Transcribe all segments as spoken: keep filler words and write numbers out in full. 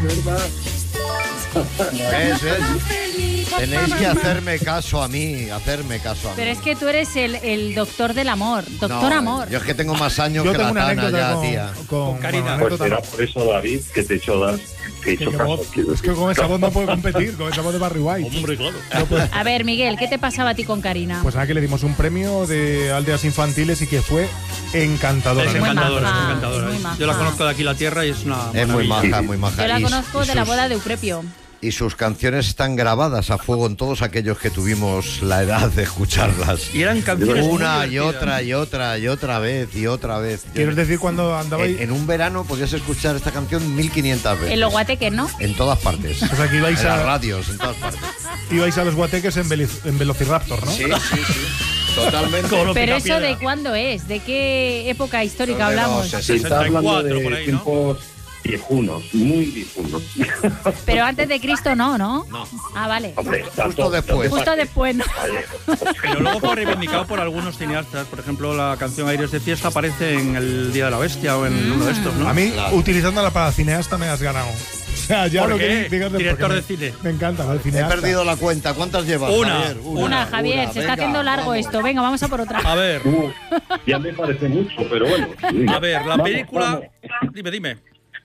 verdad. ¿Ves, ves? Tenéis que hacerme caso a mí, hacerme caso a mí. Pero es que tú eres el, el doctor del amor, doctor no, amor. Yo es que tengo más años Yo que tengo la una Tana ya, anécdota con, tía. con, Con Karina. bueno, Pues será por eso, David, que te he hecho, das, te he hecho que caso. voz, es que con esa voz no puedo competir, con esa voz de Barry White. Hombre, claro. No puedo. A ver, Miguel, ¿qué te pasaba a ti con Karina? Pues nada, que le dimos un premio de aldeas infantiles y que fue encantadora. Es muy encantadora, maja, es encantadora. muy ¿eh? maja. Yo la conozco de aquí la tierra y es una Es muy maravilla. maja, muy maja. Yo la Y- conozco y de la sus- boda de Euprepio. Y sus canciones están grabadas a fuego en todos aquellos que tuvimos la edad de escucharlas. Y eran canciones muy Una y divertidas. otra y otra y otra vez y otra vez. ¿Quieres decir cuando andabais? En, en un verano podías escuchar esta canción mil quinientas veces. En los guateques, ¿no? En todas partes. O sea, que ibais en a- las radios, en todas partes. Ibais a los guateques en, Veliz- en Velociraptor, ¿no? Sí, sí, sí. Totalmente. Como lo Pero pica eso de piedra. cuándo es, de qué época histórica Son de los hablamos. sesenta. Se está hablando sesenta y cuatro de por ahí, ¿no? tiempos viejunos, muy viejunos. Pero antes de Cristo no, ¿no? No. Ah, vale. Hombre, Justo tanto- después. Justo después, ¿no? Pero luego fue reivindicado por algunos cineastas. Por ejemplo, la canción Aires de Fiesta aparece en El Día de la Bestia o en uno de estos, ¿no? A mí, Claro. utilizándola para cineasta me has ganado. O sea, ya ¿Por lo qué? que digas de- Director porque de me- cine. Me encanta, el He cineasta. perdido la cuenta. ¿Cuántas llevas, Una, Javier? Una, Javier, se está venga, haciendo largo vamos. esto. Venga, vamos a por otra. A ver, Uh, ya me parece mucho, pero bueno. a ver, la Vamos, película... vamos. Dime, dime.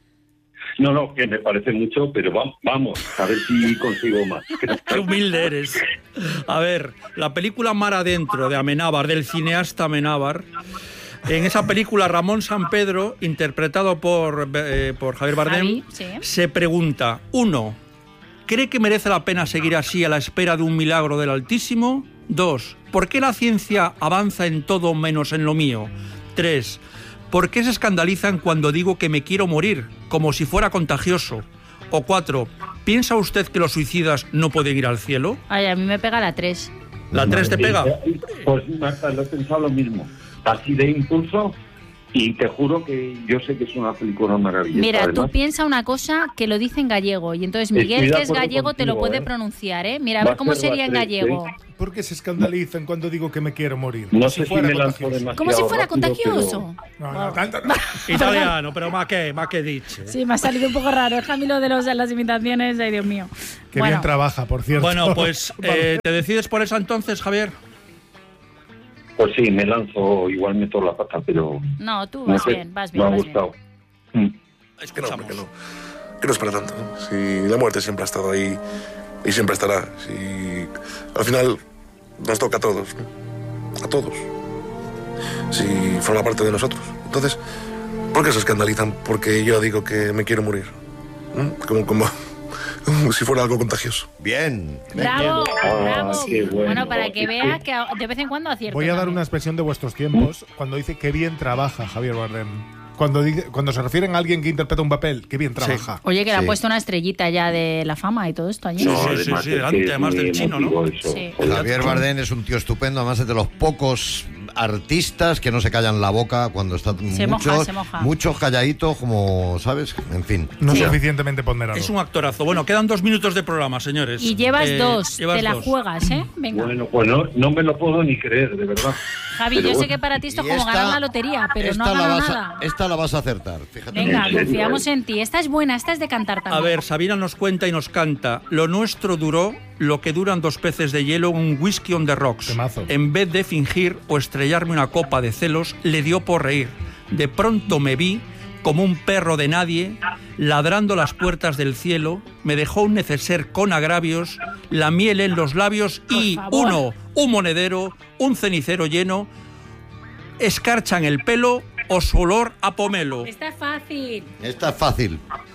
No, no, que me parece mucho, pero vamos, vamos a ver si consigo más. Qué humilde eres. A ver, la película Mar Adentro de Amenábar, del cineasta Amenábar. En esa película, Ramón Sampedro, interpretado por, eh, por Javier Bardem, Javi, sí. se pregunta, uno, ¿cree que merece la pena seguir así a la espera de un milagro del Altísimo? Dos, ¿por qué la ciencia avanza en todo menos en lo mío? Tres, ¿por qué se escandalizan cuando digo que me quiero morir, como si fuera contagioso? O cuatro, ¿piensa usted que los suicidas no pueden ir al cielo? Ay, a mí me pega la tres. ¿La tres te pega? Pues Marta, lo he pensado lo mismo. Así de impulso, y te juro que yo sé que es una película maravillosa. Mira, tú Además, piensa una cosa que lo dice en gallego y entonces Estoy Miguel, de que es acuerdo gallego, te lo contigo, puede ¿eh? pronunciar, ¿eh? Mira, a Va ver a cómo ser la sería en tres, gallego. ¿eh? ¿Por qué se escandalizan cuando digo que me quiero morir? no Como sé si fuera me lanzo contagioso. demasiado Como si fuera rápido, contagioso. No, no, tanto no. Italiano, pero más que, más que dicho. Sí, me ha salido un poco raro. Es Camilo de los de las imitaciones. Ay, Dios mío. Que bueno, bien trabaja, por cierto. Bueno, pues, Vale. eh, ¿te decides por esa entonces, Javier? Pues sí, me lanzo, igual meto la pata, pero no, tú no vas sé, bien, vas bien. me ha vas bien. gustado. Mm. Que no, hombre, que no. Que no es para tanto. ¿no? Si la muerte siempre ha estado ahí y siempre estará. Si al final nos toca a todos, ¿no? A todos. Si forma parte de nosotros. Entonces, ¿por qué se escandalizan? Porque yo digo que me quiero morir. ¿no? Como, como, como si fuera algo contagioso. Bien. Bravo, Ah, bravo. qué bueno. para que veas que de vez en cuando acierto. Voy a dar también. una expresión de vuestros tiempos cuando dice que bien trabaja Javier Bardem. Cuando, dice, cuando se refieren a alguien que interpreta un papel, que bien trabaja. Oye, que le ha Sí. puesto una estrellita ya de la fama y todo esto allí. No, sí, sí, además sí, es delante, que es además muy del chino, ¿no? emotivo eso. Sí. Joder. Javier Bardem es un tío estupendo, además es de los pocos artistas que no se callan la boca cuando están Se moja, muchos, se moja. muchos calladitos, como, ¿sabes? En fin. No Sí. suficientemente ponderado. Es un actorazo. Bueno, quedan dos minutos de programa, señores. Y llevas Eh, dos, llevas te la dos. juegas, ¿eh? Venga. Bueno, pues no, no me lo puedo ni creer, de verdad. Javi, pero yo sé bueno. que para ti esto es Y como esta- ganar la lotería, pero no esta ha la ganado vas a- nada. esta la vas a acertar, fíjate. Venga, ¿En serio? confiamos en ti. Esta es buena, esta es de cantar A también. ver, Sabina nos cuenta y nos canta. Lo nuestro duró lo que duran dos peces de hielo en un whisky on the rocks. Temazo. En vez de fingir o estrellarme una copa de celos, le dio por reír. De pronto me vi como un perro de nadie, ladrando las puertas del cielo, me dejó un neceser con agravios, la miel en los labios y Por favor. uno, un monedero, un cenicero lleno, escarcha en el pelo o su olor a pomelo. Esta es fácil. Esta es fácil.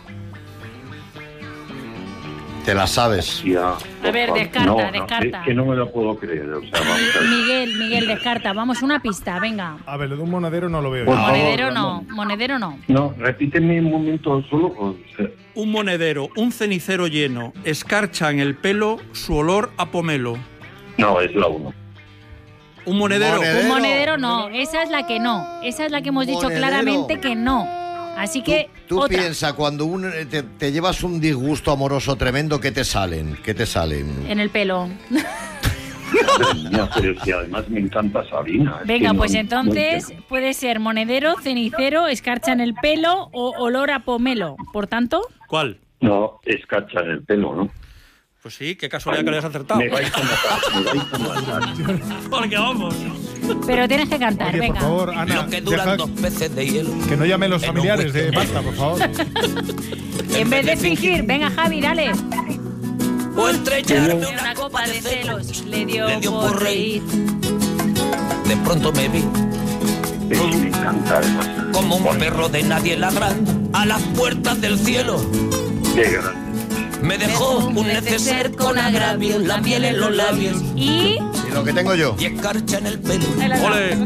Te la sabes. Ya, A ver, por favor. descarta, No, no, descarta. es que no me lo puedo creer. O sea, vamos a ver. Miguel, Miguel, descarta. Vamos, una pista, venga. A ver, lo de un monedero no lo veo. Por yo. favor, Monedero no, Ramón. monedero no. No, repíteme un momento solo. O sea, Un monedero, un cenicero lleno, escarcha en el pelo, su olor a pomelo. no, es la uno. Un monedero. Monedero. Un monedero no, esa es la que no. Esa es la que hemos dicho Monedero. claramente que no. Así que, Tú, tú otra. piensa, cuando un- te, te llevas un disgusto amoroso tremendo, ¿qué te salen? ¿Qué te salen? En el pelo. Madre mía, pero si además me encanta Sabina. es Venga, que no- pues no entonces entiendo. puede ser monedero, cenicero, escarcha en el pelo o olor a pomelo. Por tanto, ¿Cuál? No, es cacha en el pelo, ¿no? Pues sí, qué casualidad que le has acertado. Me vais a matar, me vais a matar. Porque vamos. Pero tienes que cantar, Oye, venga. por favor, Ana, Lo que duran deja dos peces de hielo. que no llamen los En un familiares de whisky. Marta, por favor. En vez de fingir, venga Javi, dale. O estrellarme Una una copa de celos le dio, Le dio por por reír. De pronto me vi Es que me encanta además. como un Bueno, perro de nadie ladrando a las puertas del cielo. qué grande. Me dejó un neceser con agravio, la miel en los labios Y... Y lo que tengo yo. y escarcha en el pelo. Ahí la ¡Ole!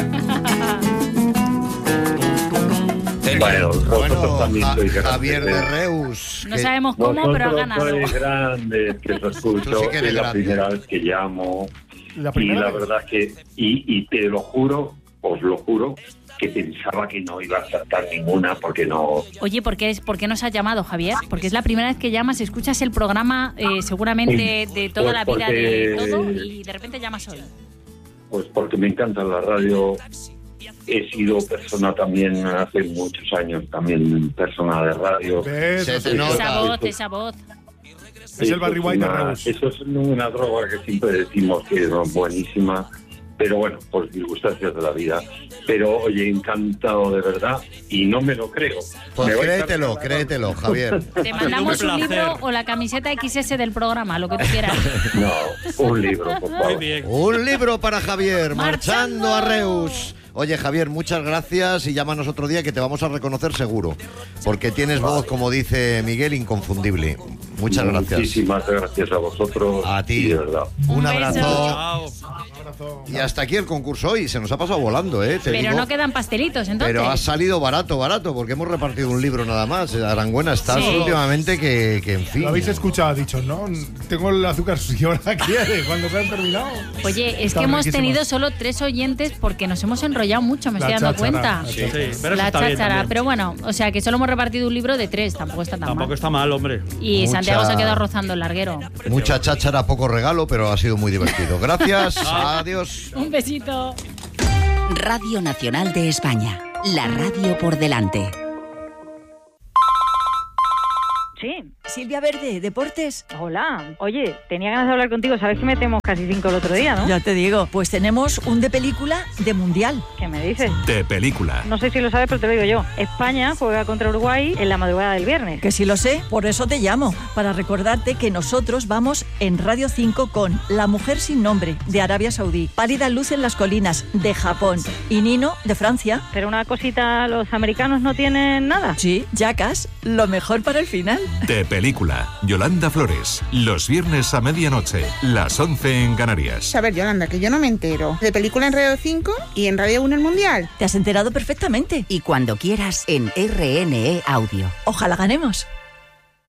Bueno, vosotros Bueno, también Ja- sois grandes. Javier de ¿eh? Reus. No que- sabemos cómo, Vosotros pero ha ganado. sois grandes, que os escucho, Tú sí que eres es la grande. primera vez que llamo. La Y primera la vez. verdad que, y, y te lo juro, os lo juro, que pensaba que no iba a acertar ninguna porque no... Oye, ¿por qué, es, ¿por qué nos has llamado, Javier? Porque es la primera vez que llamas, escuchas el programa eh, seguramente de toda Pues la vida, de porque- todo, y de repente llamas hoy. Pues porque me encanta la radio. He sido persona también hace muchos años, también persona de radio. ¿Ves? Se te Eso- nota. Esa voz, eso- esa voz. Es el Barry eso White de una- Reus. Eso es una droga que siempre decimos que es buenísima, pero bueno, por circunstancias de la vida. Pero oye, encantado de verdad y no me lo creo. Pues Me vais a créetelo, regalar- créetelo, Javier. Te mandamos Un un placer. libro o la camiseta equis ese del programa, lo que tú quieras. No, un libro, por Muy favor. bien. Un libro para Javier, ¡Marchando! marchando a Reus. Oye, Javier, muchas gracias y llámanos otro día que te vamos a reconocer seguro. Porque tienes voz, como dice Miguel, inconfundible. Muchas gracias. Muchísimas gracias a vosotros. A ti. y de verdad. Un Un abrazo. beso. Chao. Y hasta aquí el concurso hoy. Se nos ha pasado volando, ¿eh? Te Pero digo. no quedan pastelitos, entonces. Pero ha salido barato, barato, porque hemos repartido un libro nada más. Aranguena, estás Sí. últimamente que, que, en fin. Lo habéis escuchado, ha dicho, no, tengo el azúcar y ahora quiere, cuando se han terminado. Oye, es Está que hemos riquísimo. tenido solo tres oyentes porque nos hemos enrollado mucho, me La estoy dando cháchara, cuenta. la Sí, pero eso La está bien cháchara, también. pero bueno, o sea que solo hemos repartido un libro de tres, tampoco está tan Tampoco mal. está mal, hombre. Y Mucha- Santiago se ha quedado rozando el larguero. Mucha cháchara, poco regalo, pero ha sido muy divertido. Gracias, adiós. Un besito. Radio Nacional de España. La radio por delante. Sí. Silvia Verde, Deportes. Hola. Oye, tenía ganas de hablar contigo. Sabes que metemos casi cinco el otro día, ¿no? Ya te digo, pues tenemos un de película de mundial. ¿Qué me dices? De película. No sé si lo sabes, pero te lo digo yo. España juega contra Uruguay en la madrugada del viernes. Que sí lo sé, por eso te llamo, para recordarte que nosotros vamos en Radio cinco con La mujer sin nombre, de Arabia Saudí, Pálida luz en las colinas, de Japón, y Nino, de Francia. Pero una cosita, ¿los americanos no tienen nada? Sí, Jackass, lo mejor para el final. De película. Yolanda Flores. Los viernes a medianoche. Las once en Canarias. A ver, Yolanda, que yo no me entero. De película en Radio cinco y en Radio uno el Mundial. Te has enterado perfectamente. Y cuando quieras en R N E Audio. Ojalá ganemos.